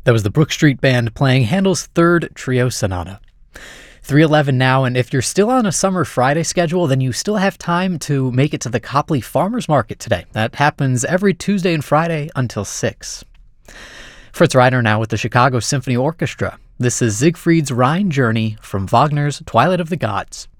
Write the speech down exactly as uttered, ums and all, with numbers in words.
That was the Brook Street Band playing Handel's Third Trio Sonata. three eleven now, and if you're still on a Summer Friday schedule, then you still have time to make it to the Copley Farmers Market today. That happens every Tuesday and Friday until six. Fritz Reiner now with the Chicago Symphony Orchestra. This is Siegfried's Rhine Journey from Wagner's Twilight of the Gods.